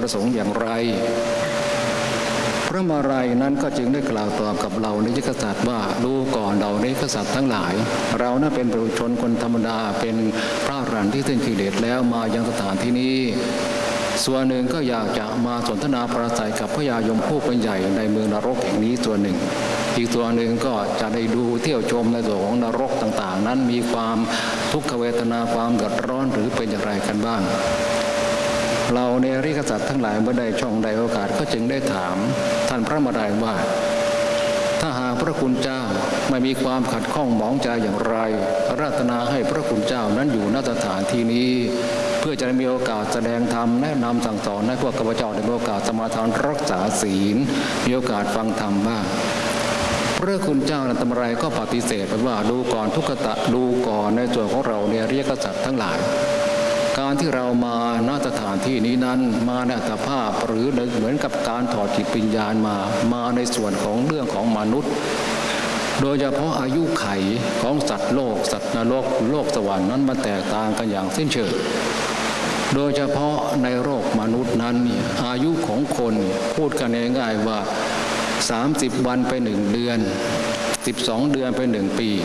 ประสงค์อย่างไรพระมาลัยนั้นก็จึงได้กล่าวตอบกับเราในยกษัตริย์ว่าดูก่อนเราในกษัตริย์ทั้งหลายเรานั้นเป็นปุถุชนคนธรรมดาเป็นพระอรหันต์ที่สิ้นกิเลสแล้วมายังสถานที่นี้ส่วนหนึ่งก็อยากจะมาสนทนาปราศัยกับพระยายมผู้เป็นใหญ่ในเมืองนรกแห่งนี้ส่วนหนึ่งอีกตัวหนึ่งก็จะได้ดูเที่ยวชมในส่วนของนรกต่างๆนั้นมีความทุกขเวทนาความเดือดร้อนหรือเป็นอย่างไรกันบ้างเราในอริยกษัตริย์ทั้งหลายเมื่อใดช่องใดโอกาสก็จึงได้ถามท่านพระมาลัยว่าถ้าหากพระคุณเจ้าไม่มีความขัดข้องหมองใจอย่างไรอาราธนาให้พระคุณเจ้านั้นอยู่ณสถานที่นี้เพื่อจะได้มีโอกาสแสดงธรรมแนะนำสั่งสอนให้พวกข้าพเจ้าได้มีโอกาสสมาทานรักษาศีลมีโอกาสฟังธรรมบ้างพระคุณเจ้านันตมรัยก็ปฏิเสธไปว่าดูก่อนทุกขตะดูก่อนในส่วนของเราในอริยกษัตริย์ทั้งหลายการที่เรามาณสถานที่นี้นั้นมาในอัตภาพหรือเหมือนกับการถอดจิตวิญญาณมาในส่วนของเรื่องของมนุษย์โดยเฉพาะอายุไขของสัตว์โลกสัตว์นรกโลกสวรรค์นั้นมันแตกต่างกันอย่างสิ้นเชิงโดยเฉพาะในโลกมนุษย์นั้นอายุของคนพูดกันง่ายๆว่า30 วันไป1 เดือน12 เดือนไป1 ปี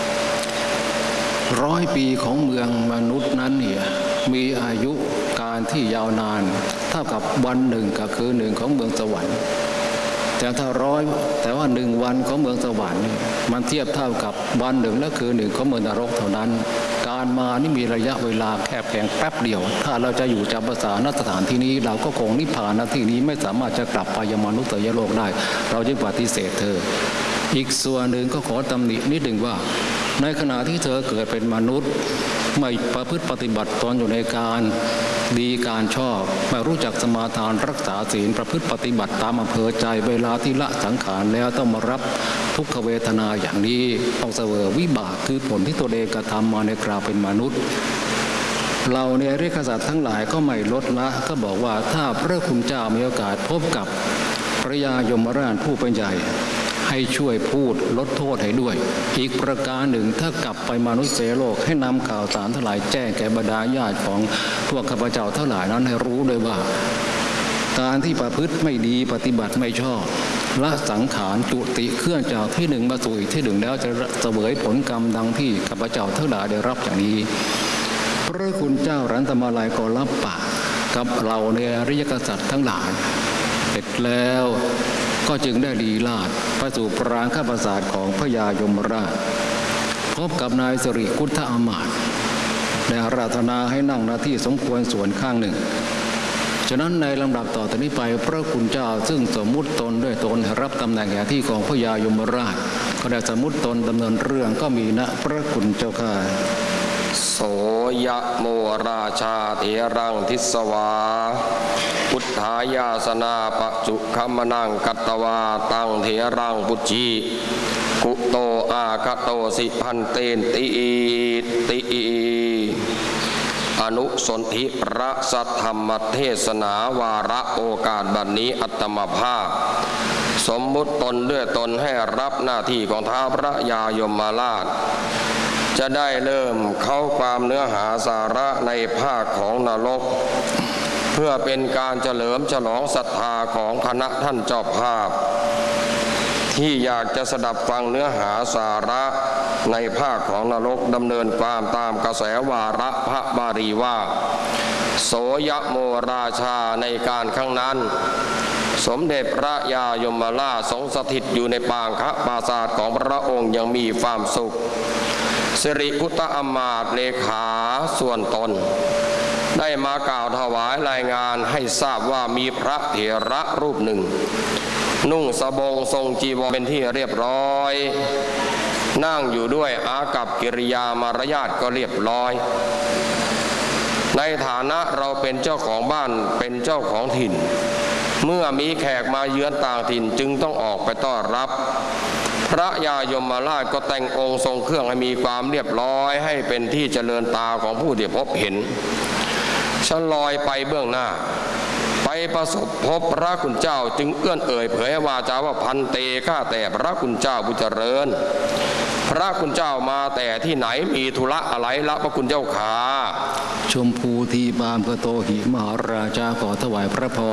100 ปีของเมืองมนุษย์นั้นเนี่ยมีอายุการที่ยาวนานเท่ากับวันหนึ่งก็คือ1ของเมืองสวรรค์แต่ถ้าแต่ว่า1 วันของเมืองสวรรค์มันเทียบเท่ากับวันหนึ่งและคือ1ของเมืองนรกเท่านั้นการมานี่มีระยะเวลาแค่เพียงแป๊บเดียวถ้าเราจะอยู่จำภาษาณสถานที่นี้เราก็คงนิพพานณที่นี้ไม่สามารถจะกลับไปยังมนุษยโลกได้เราจึงปฏิเสธเธออีกส่วนหนึ่งก็ขอตำหนินิดหนึ่งว่าในขณะที่เธอเกิดเป็นมนุษย์ไม่ประพฤติปฏิบัติตนอยู่ในการดีการชอบไม่รู้จักสมาทานรักษาศีลประพฤติปฏิบัติตามอำเภอใจเวลาที่ละสังขารแล้วต้องมารับทุกขเวทนาอย่างนี้ต้องเสวยวิบากคือผลที่ตัวเองกระทำมาในคราวเป็นมนุษย์เราในอริยกษัตริย์ทั้งหลายก็ไม่ลดละก็บอกว่าถ้าพระคุณเจ้ามีโอกาสพบกับพระยายมราชผู้เป็นใหญ่ให้ช่วยพูดลดโทษให้ด้วยอีกประการหนึ่งถ้ากลับไปมนุษย์โลกให้นำข่าวสารทั้งหลายแจ้งแก่บรรดาญาติของพวกข้าพเจ้าทั้งหลายนั้นให้รู้ด้วยว่าการที่ประพฤติไม่ดีปฏิบัติไม่ชอบละสังขารจุติเคลื่อนจากที่หนึ่งมาสู่อีกที่หนึ่งแล้วจะเสวยผลกรรมดังที่ข้าพเจ้าทั้งหลายได้รับอย่างนี้พระคุณเจ้ารัตนมาลัยก็รับปากกับเราในอริยกษัตริย์ทั้งหลายเสร็จแล้วก็จึงได้ลีลาศไปสู่ปรางข้าพเจ้าของพระยายมราชพบกับนายสิริคุฏฐอมาตย์ได้อาราธนาให้นั่งหน้าที่สมควรส่วนข้างหนึ่งฉะนั้นในลำดับต่อจากนี้ไปพระคุณเจ้าซึ่งสมมุติตนด้วยตนรับตำแหน่งแห่งที่ของพระยายมราชก็ได้สมมุติตนดำเนินเรื่องก็มีณพระคุณเจ้าข้าโสยะโมราชาเถรังทิสวาพุทธายาสนาปจุคมนังกัตตวาตังเถรังปุจีกุโตอาคโตสิพันเตนติอนุสนธิพระสัทธรรมเทศนาวาระโอกาสบัดนี้อัตมภาพสมมุติตนด้วยตนให้รับหน้าที่ของท้าวพระยายมราชจะได้เริ่มเข้าความเนื้อหาสาระในภาคของนรกเพื่อเป็นการเฉลิมฉลองศรัทธาของคณะท่านเจ้าภาพที่อยากจะสดับฟังเนื้อหาสาระในภาคของนรกดำเนินความตามกระแสวาระพระบาลีว่าโสยะโมราชาในการข้างนั้นสมเด็จพระยายมราชทรงสถิตอยู่ในปางคปราสาทของพระองค์ยังมีความสุขสิริพุทธอมาตย์เลขาส่วนตนได้มากล่าวถวายรายงานให้ทราบว่ามีพระเถระรูปหนึ่งนุ่งสบงทรงจีวรเป็นที่เรียบร้อยนั่งอยู่ด้วยอากัปกิริยามารยาทก็เรียบร้อยในฐานะเราเป็นเจ้าของบ้านเป็นเจ้าของถิ่นเมื่อมีแขกมาเยือนต่างถิ่นจึงต้องออกไปต้อนรับพระยายมราชก็แต่งองค์ทรงเครื่องให้มีความเรียบร้อยให้เป็นที่เจริญตาของผู้ที่พบเห็นฉันลอยไปเบื้องหน้าไปประสบพบพระคุณเจ้าจึงเอื้อนเอ่ยเผยวาจาว่าพันเตข้าแต่พระคุณเจ้าผู้เจริญพระคุณเจ้ามาแต่ที่ไหนมีธุระอะไรละพระคุณเจ้าขาชมพูทีบามกโตหิมหาราชาขอถวายพระพร